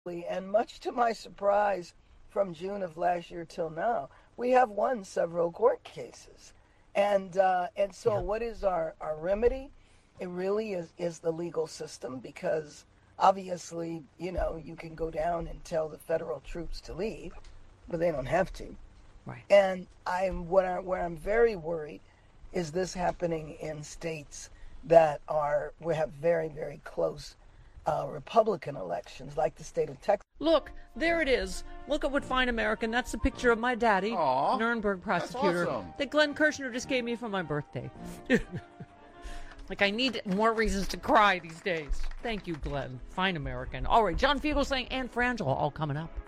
And much to my surprise, from June of last year till now, we have won several court cases. And so, Yeah. what is our remedy? It really is the legal system, because obviously, you can go down and tell the federal troops to leave, but they don't have to. Right. And where I'm very worried is this happening in states that we have very, very close Republican elections, like the state of Texas. Look, there it is. Look at what Fine American. That's a picture of my daddy, Aw, Nuremberg prosecutor, that's awesome. that Glenn Kirshner just gave me for my birthday. Like, I need more reasons to cry these days. Thank you, Glenn. Fine American. All right, John Fugelsang and Frangela all coming up.